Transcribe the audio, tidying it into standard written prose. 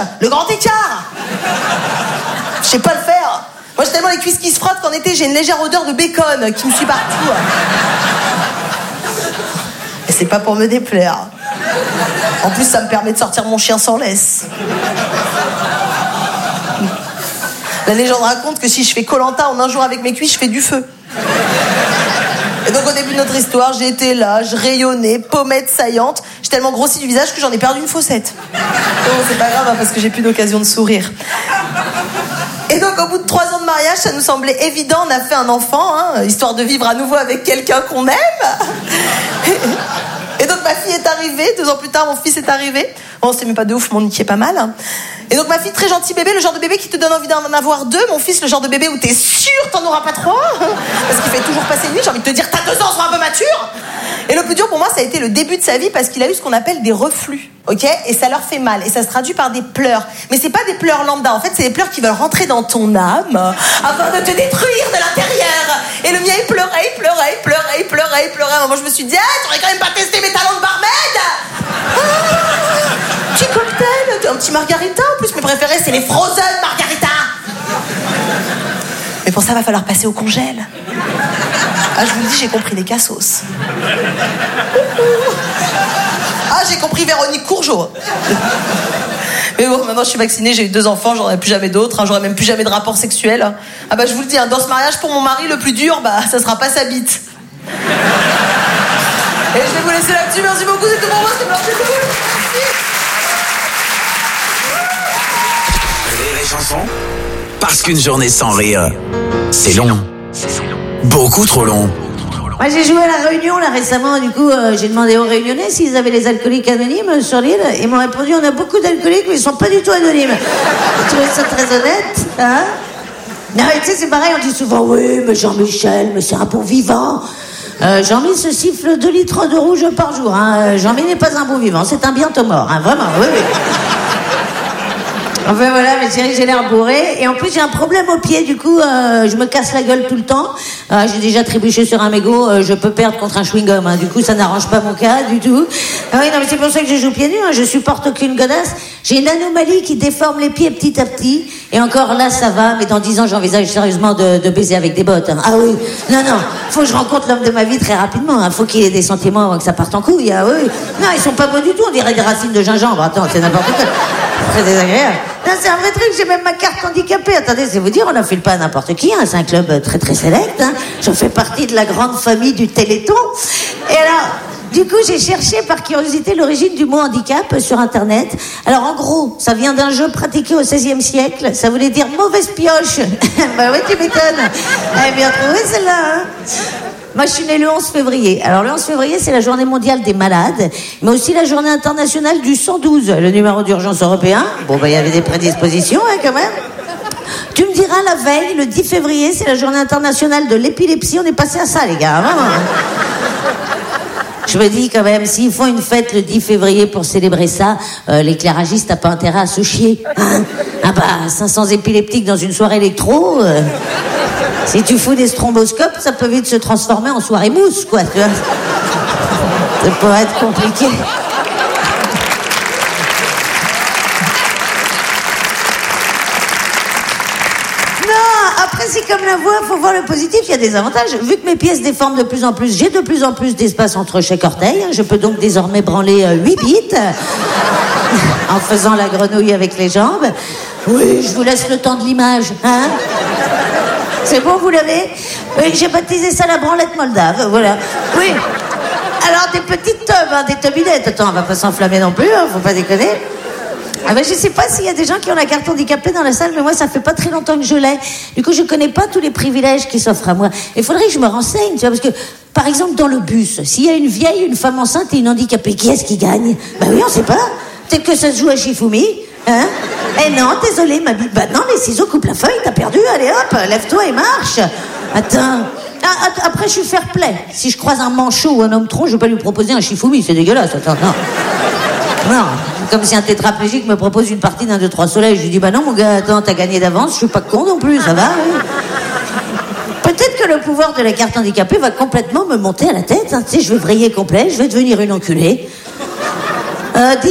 le grand écart. Je sais pas le faire. Moi, j'ai tellement les cuisses qui se frottent qu'en été, j'ai une légère odeur de bacon qui me suit partout. Et c'est pas pour me déplaire. En plus, ça me permet de sortir mon chien sans laisse. La légende raconte que si je fais Koh-Lanta en un jour avec mes cuisses, je fais du feu. Et donc au début de notre histoire, j'ai été là, je rayonnais, pommette saillante. J'ai tellement grossi du visage que j'en ai perdu une fossette. Oh, c'est pas grave, hein, parce que j'ai plus d'occasion de sourire. Et donc au bout de 3 ans de mariage, ça nous semblait évident, on a fait un enfant, hein, histoire de vivre à nouveau avec quelqu'un qu'on aime. Et donc ma fille est arrivée, 2 ans plus tard, mon fils est arrivé. Bon, c'est même pas de ouf, mais on y est pas mal. Hein. Et donc ma fille, très gentil bébé, le genre de bébé qui te donne envie d'en avoir 2. Mon fils, le genre de bébé où t'es sûr t'en auras pas 3. Parce qu'il fait toujours passer nuit, j'ai envie de te dire, t'as 2 ans, sois un peu mature. Et le plus dur pour moi, ça a été le début de sa vie parce qu'il a eu ce qu'on appelle des reflux. Ok ? Et ça leur fait mal. Et ça se traduit par des pleurs. Mais c'est pas des pleurs lambda. En fait, c'est des pleurs qui veulent rentrer dans ton âme afin de te détruire de l'intérieur. Et le mien, il pleurait. Moi, je me suis dit, t'aurais quand même pas testé mes talents de barmaid. Petit cocktail, un petit margarita. En plus, mes préférés, c'est les frozen margarita. Mais pour ça, va falloir passer au congèle. Ah, je vous le dis, j'ai compris les cassos. Ah, j'ai compris Véronique Courgeot. Mais bon, maintenant je suis vaccinée, j'ai eu 2 enfants, j'en aurai plus jamais d'autres, hein, j'aurai même plus jamais de rapport sexuel. Ah bah je vous le dis, hein, dans ce mariage pour mon mari, le plus dur, bah ça sera pas sa bite. Et je vais vous laisser là-dessus, merci beaucoup, c'est tout pour moi, c'est merci beaucoup. Rire et chanson, parce qu'une journée sans rire, c'est long. Beaucoup trop long. Moi j'ai joué à la Réunion là récemment, du coup j'ai demandé aux Réunionnais s'ils avaient les alcooliques anonymes sur l'île. Ils m'ont répondu on a beaucoup d'alcooliques mais ils sont pas du tout anonymes. J'ai trouvé ça très honnête, hein. Non mais tu sais c'est pareil, on dit souvent oui mais Jean-Michel, mais c'est un bon vivant. Jean-Mi se siffle 2 litres de rouge par jour, hein. Jean-Mi n'est pas un bon vivant, c'est un bientôt mort, hein. Vraiment, oui. Enfin voilà, mais chérie, j'ai l'air bourré. Et en plus, j'ai un problème au pied, du coup, je me casse la gueule tout le temps. J'ai déjà trébuché sur un mégot, je peux perdre contre un chewing-gum. Hein. Du coup, ça n'arrange pas mon cas du tout. Ah oui, non, mais c'est pour ça que je joue pieds nus. Hein. Je supporte aucune godasse. J'ai une anomalie qui déforme les pieds petit à petit. Et encore là, ça va. Mais dans 10 ans, j'envisage sérieusement de baiser avec des bottes. Hein. Ah oui, non, faut que je rencontre l'homme de ma vie très rapidement. Hein. Faut qu'il ait des sentiments avant que ça parte en couille. Ah oui. Non, ils sont pas beaux du tout. On dirait des racines de gingembre. Attends, c'est n'importe quoi. Très désagréable. Non, c'est un vrai truc, j'ai même ma carte handicapée. Attendez, c'est vous dire, on n'enfile pas à n'importe qui, hein. C'est un club très très sélect, hein. Je fais partie de la grande famille du Téléthon. Et alors, du coup, j'ai cherché par curiosité l'origine du mot handicap sur Internet. Alors, en gros, ça vient d'un jeu pratiqué au XVIe siècle. Ça voulait dire mauvaise pioche. Bah oui, tu m'étonnes. Elle est bien trouvée, celle-là, hein. Moi, je suis née le 11 février. Alors, le 11 février, c'est la journée mondiale des malades, mais aussi la journée internationale du 112, le numéro d'urgence européen. Bon, bah, il y avait des prédispositions, hein, quand même. Tu me diras, la veille, le 10 février, c'est la journée internationale de l'épilepsie. On est passé à ça, les gars, vraiment. Je me dis, quand même, s'ils font une fête le 10 février pour célébrer ça, l'éclairagiste n'a pas intérêt à se chier. Hein. Ah bah, 500 épileptiques dans une soirée électro... Si tu fous des stromboscopes, ça peut vite se transformer en soirée mousse, quoi, tu vois. Ça pourrait être compliqué. Non, après, c'est comme la voix, faut voir le positif, il y a des avantages. Vu que mes pieds se déforment de plus en plus, j'ai de plus en plus d'espace entre chaque orteil. Je peux donc désormais branler 8 bites en faisant la grenouille avec les jambes. Oui, je vous laisse le temps de l'image, hein. C'est bon, vous l'avez ? Oui, j'ai baptisé ça la branlette moldave, voilà. Oui. Alors, des petites tubs, hein, des tubinettes. Attends, on va pas s'enflammer non plus, hein, faut pas déconner. Ah ben, je sais pas s'il y a des gens qui ont la carte handicapée dans la salle, mais moi, ça fait pas très longtemps que je l'ai. Du coup, je connais pas tous les privilèges qui s'offrent à moi. Il faudrait que je me renseigne, tu vois, parce que, par exemple, dans le bus, s'il y a une vieille, une femme enceinte et une handicapée, qui est-ce qui gagne ? Bah oui, on sait pas. Peut-être que ça se joue à Shifumi. Hein ? Eh non, désolé, ma bite. Bah non, les ciseaux coupent la feuille, t'as perdu, allez hop, lève-toi et marche. Attends. Après, je suis fair play. Si je croise un manchot ou un homme tronc, je vais pas lui proposer un Shifumi, c'est dégueulasse. Attends, non. Non, comme si un tétraplégique me propose une partie d'un 2-3 soleils. Je lui dis, bah non, mon gars, attends, t'as gagné d'avance, je suis pas con non plus, ça va, oui. Peut-être que le pouvoir de la carte handicapée va complètement me monter à la tête. Hein. Tu sais, je vais vriller complet, je vais devenir une enculée.